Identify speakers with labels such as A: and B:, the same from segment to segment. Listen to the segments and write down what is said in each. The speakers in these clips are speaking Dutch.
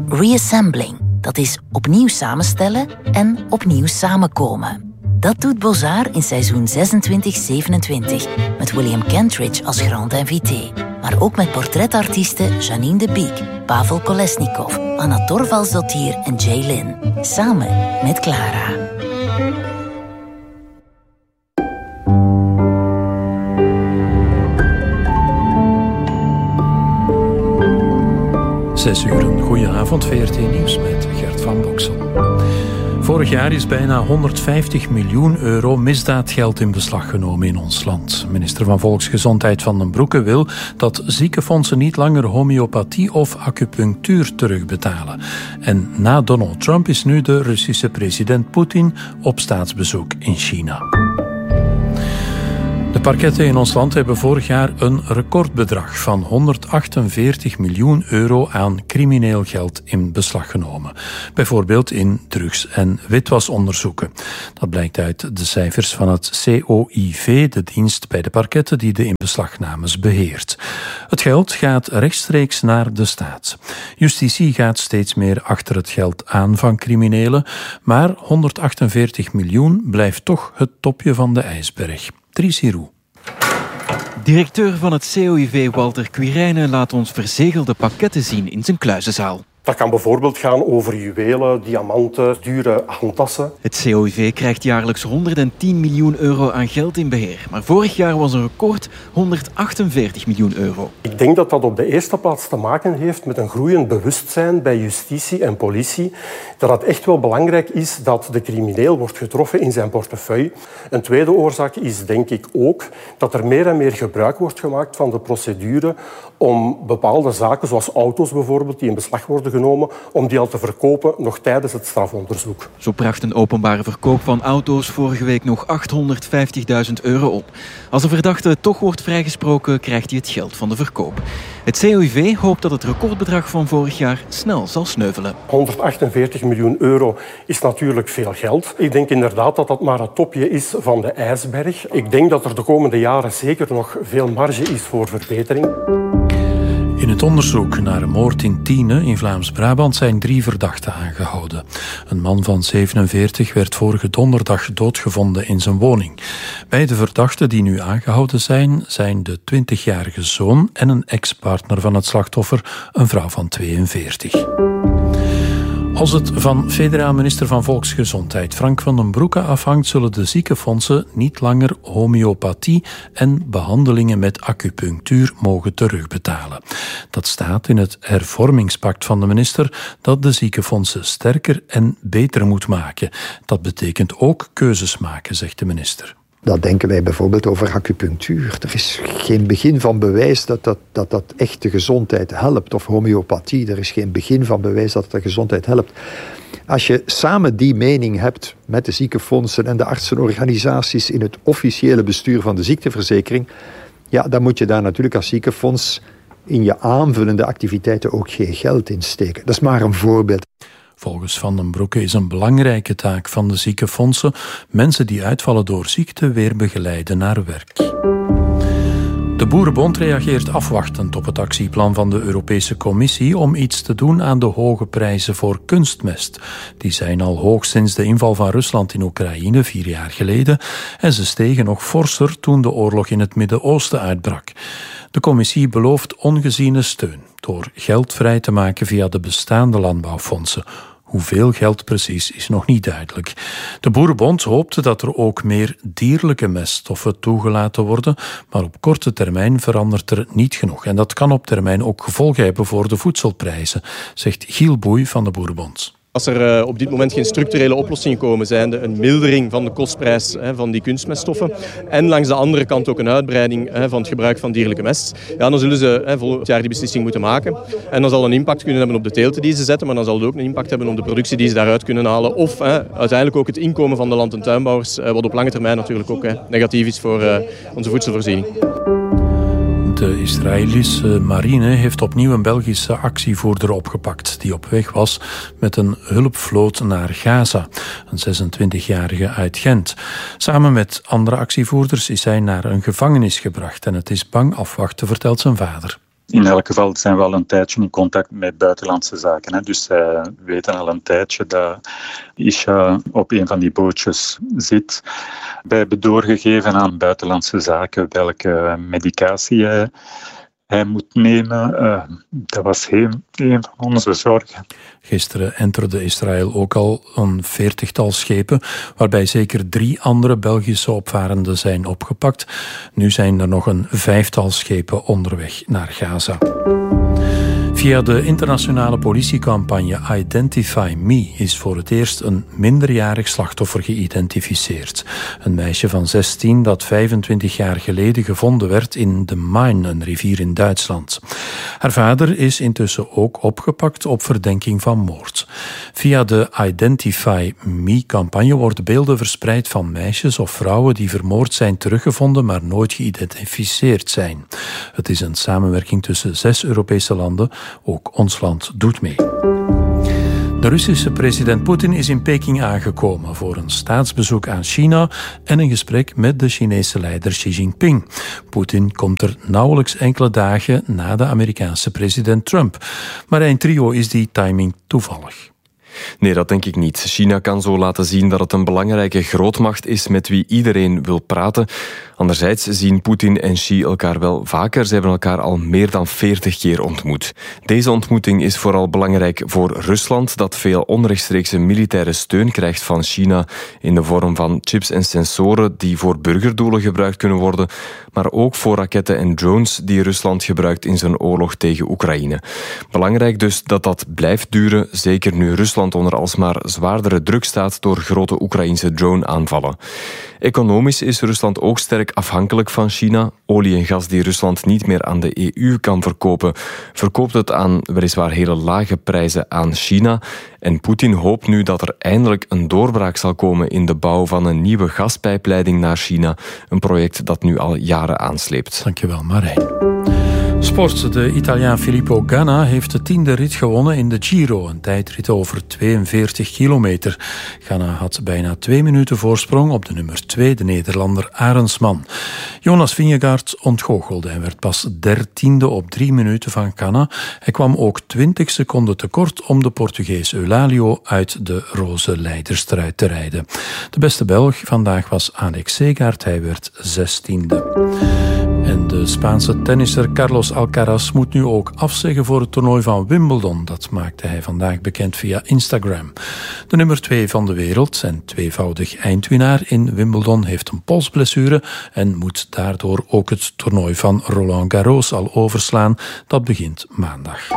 A: reassembling. Dat is opnieuw samenstellen en opnieuw samenkomen. Dat doet Bozar in seizoen 26-27 met William Kentridge als grand invité. Maar ook met portretartiesten Janine de Beek, Pavel Kolesnikov, Anna Torvaldsdottir en Jay Lin. Samen met Clara.
B: Zes uur, een goeie avond, VRT Nieuws met Gert van Boksel. Vorig jaar is bijna 150 miljoen euro misdaadgeld in beslag genomen in ons land. Minister van Volksgezondheid Van den Broeke wil dat ziekenfondsen niet langer homeopathie of acupunctuur terugbetalen. En na Donald Trump is nu de Russische president Poetin op staatsbezoek in China. De parketten in ons land hebben vorig jaar een recordbedrag van 148 miljoen euro aan crimineel geld in beslag genomen. Bijvoorbeeld in drugs- en witwasonderzoeken. Dat blijkt uit de cijfers van het COIV, de dienst bij de parketten die de inbeslagnames beheert. Het geld gaat rechtstreeks naar de staat. Justitie gaat steeds meer achter het geld aan van criminelen, maar 148 miljoen blijft toch het topje van de ijsberg. Dries Hiroux.
C: Directeur van het COIV Walter Quirijnen laat ons verzegelde pakketten zien in zijn kluizenzaal.
D: Dat kan bijvoorbeeld gaan over juwelen, diamanten, dure handtassen.
C: Het COIV krijgt jaarlijks 110 miljoen euro aan geld in beheer. Maar vorig jaar was een record 148 miljoen euro.
D: Ik denk dat dat op de eerste plaats te maken heeft met een groeiend bewustzijn bij justitie en politie. Dat het echt wel belangrijk is dat de crimineel wordt getroffen in zijn portefeuille. Een tweede oorzaak is denk ik ook dat er meer en meer gebruik wordt gemaakt van de procedure om bepaalde zaken, zoals auto's bijvoorbeeld, die in beslag worden genomen, om die al te verkopen nog tijdens het strafonderzoek.
C: Zo bracht een openbare verkoop van auto's vorige week nog 850.000 euro op. Als de verdachte toch wordt vrijgesproken, krijgt hij het geld van de verkoop. Het COIV hoopt dat het recordbedrag van vorig jaar snel zal sneuvelen.
D: 148 miljoen euro is natuurlijk veel geld. Ik denk inderdaad dat dat maar het topje is van de ijsberg. Ik denk dat er de komende jaren zeker nog veel marge is voor verbetering.
B: In het onderzoek naar een moord in Tiene in Vlaams-Brabant zijn 3 verdachten aangehouden. Een man van 47 werd vorige donderdag doodgevonden in zijn woning. Beide verdachten die nu aangehouden zijn de 20-jarige zoon en een ex-partner van het slachtoffer, een vrouw van 42. Als het van federaal minister van Volksgezondheid Frank van den Broeke afhangt, zullen de ziekenfondsen niet langer homeopathie en behandelingen met acupunctuur mogen terugbetalen. Dat staat in het hervormingspact van de minister dat de ziekenfondsen sterker en beter moet maken. Dat betekent ook keuzes maken, zegt de minister.
E: Dat denken wij bijvoorbeeld over acupunctuur. Er is geen begin van bewijs dat echt de gezondheid helpt. Of homeopathie, er is geen begin van bewijs dat het de gezondheid helpt. Als je samen die mening hebt met de ziekenfondsen en de artsenorganisaties in het officiële bestuur van de ziekteverzekering, ja, dan moet je daar natuurlijk als ziekenfonds in je aanvullende activiteiten ook geen geld in steken. Dat is maar een voorbeeld.
B: Volgens Van den Broeke is een belangrijke taak van de ziekenfondsen mensen die uitvallen door ziekte weer begeleiden naar werk. De Boerenbond reageert afwachtend op het actieplan van de Europese Commissie om iets te doen aan de hoge prijzen voor kunstmest. Die zijn al hoog sinds de inval van Rusland in Oekraïne 4 jaar geleden en ze stegen nog forser toen de oorlog in het Midden-Oosten uitbrak. De commissie belooft ongeziene steun door geld vrij te maken via de bestaande landbouwfondsen. Hoeveel geld precies is nog niet duidelijk. De Boerenbond hoopte dat er ook meer dierlijke meststoffen toegelaten worden, maar op korte termijn verandert er niet genoeg. En dat kan op termijn ook gevolgen hebben voor de voedselprijzen, zegt Giel Boei van de Boerenbond.
F: Als er op dit moment geen structurele oplossingen komen, zijnde een mildering van de kostprijs van die kunstmeststoffen en langs de andere kant ook een uitbreiding van het gebruik van dierlijke mest, ja, dan zullen ze volgend jaar die beslissing moeten maken. En dan zal een impact kunnen hebben op de teelten die ze zetten, maar dan zal het ook een impact hebben op de productie die ze daaruit kunnen halen. Of uiteindelijk ook het inkomen van de land- en tuinbouwers, wat op lange termijn natuurlijk ook negatief is voor onze voedselvoorziening.
B: De Israëlische marine heeft opnieuw een Belgische actievoerder opgepakt die op weg was met een hulpvloot naar Gaza, een 26-jarige uit Gent. Samen met andere actievoerders is hij naar een gevangenis gebracht en het is bang afwachten, vertelt zijn vader.
G: In elk geval zijn we al een tijdje in contact met buitenlandse zaken. Hè. Dus zij weten al een tijdje dat Isha op een van die bootjes zit. Wij hebben doorgegeven aan buitenlandse zaken welke medicatie hij moet nemen. Dat was een van onze zorgen.
B: Gisteren enterde Israël ook al een 40-tal schepen, waarbij zeker 3 andere Belgische opvarenden zijn opgepakt. Nu zijn er nog een 5-tal schepen onderweg naar Gaza. Via de internationale politiecampagne Identify Me is voor het eerst een minderjarig slachtoffer geïdentificeerd. Een meisje van 16 dat 25 jaar geleden gevonden werd in de Main, een rivier in Duitsland. Haar vader is intussen ook opgepakt op verdenking van moord. Via de Identify Me-campagne worden beelden verspreid van meisjes of vrouwen die vermoord zijn teruggevonden, maar nooit geïdentificeerd zijn. Het is een samenwerking tussen 6 Europese landen. Ook ons land doet mee. De Russische president Poetin is in Peking aangekomen voor een staatsbezoek aan China en een gesprek met de Chinese leider Xi Jinping. Poetin komt er nauwelijks enkele dagen na de Amerikaanse president Trump. Maar in trio is die timing toevallig.
H: Nee, dat denk ik niet. China kan zo laten zien dat het een belangrijke grootmacht is met wie iedereen wil praten. Anderzijds zien Poetin en Xi elkaar wel vaker. Ze hebben elkaar al meer dan 40 keer ontmoet. Deze ontmoeting is vooral belangrijk voor Rusland, dat veel onrechtstreekse militaire steun krijgt van China in de vorm van chips en sensoren die voor burgerdoelen gebruikt kunnen worden, maar ook voor raketten en drones die Rusland gebruikt in zijn oorlog tegen Oekraïne. Belangrijk dus dat dat blijft duren, zeker nu Rusland onder alsmaar zwaardere druk staat door grote Oekraïnse drone-aanvallen. Economisch is Rusland ook sterk afhankelijk van China. Olie en gas die Rusland niet meer aan de EU kan verkopen, verkoopt het aan weliswaar hele lage prijzen aan China. En Poetin hoopt nu dat er eindelijk een doorbraak zal komen in de bouw van een nieuwe gaspijpleiding naar China. Een project dat nu al jaren aansleept.
B: Dankjewel, Marijn. Sport. De Italiaan Filippo Ganna heeft de 10e rit gewonnen in de Giro, een tijdrit over 42 kilometer. Ganna had bijna 2 minuten voorsprong op de nummer 2, de Nederlander Arendsman. Jonas Vingegaard ontgoochelde en werd pas 13e op 3 minuten van Ganna. Hij kwam ook 20 seconden tekort om de Portugees Eulalio uit de roze leiderstruit te rijden. De beste Belg vandaag was Alex Segaert, hij werd 16e. En de Spaanse tennisser Carlos Alcaraz moet nu ook afzeggen voor het toernooi van Wimbledon. Dat maakte hij vandaag bekend via Instagram. De nummer 2 van de wereld en tweevoudig eindwinnaar in Wimbledon heeft een polsblessure en moet daardoor ook het toernooi van Roland Garros al overslaan. Dat begint maandag.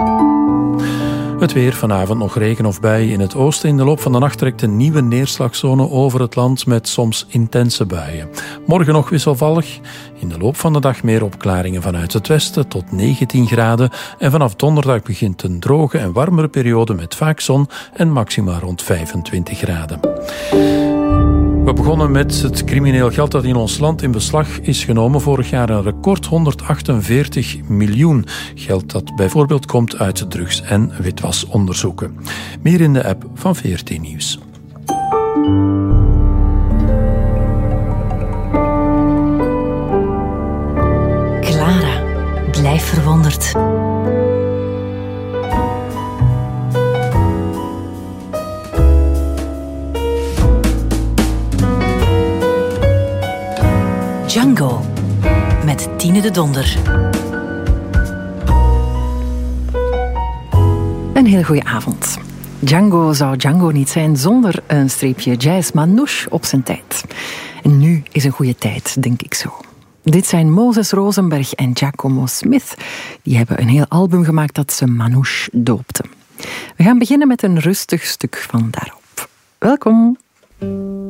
B: Het weer, vanavond nog regen of buien in het oosten. In de loop van de nacht trekt een nieuwe neerslagzone over het land met soms intense buien. Morgen nog wisselvallig. In de loop van de dag meer opklaringen vanuit het westen tot 19 graden. En vanaf donderdag begint een droge en warmere periode met vaak zon en maxima rond 25 graden. We begonnen met het crimineel geld dat in ons land in beslag is genomen. Vorig jaar een record 148 miljoen. Geld dat bijvoorbeeld komt uit drugs- en witwasonderzoeken. Meer in de app van VRT Nieuws.
A: Clara, blijf verwonderd. Django met Tine de Donder.
I: Een hele goede avond. Django zou Django niet zijn zonder een streepje jazz manouche op zijn tijd. En nu is een goede tijd, denk ik zo. Dit zijn Moses Rosenberg en Giacomo Smith. Die hebben een heel album gemaakt dat ze manouche doopten. We gaan beginnen met een rustig stuk van daarop. Welkom.